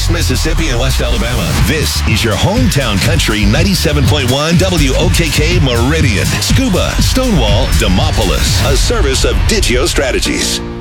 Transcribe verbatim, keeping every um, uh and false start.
East Mississippi and West Alabama. This is your hometown country ninety-seven point one W O K K Meridian, Scuba, Stonewall, Demopolis. A service of Digio Strategies.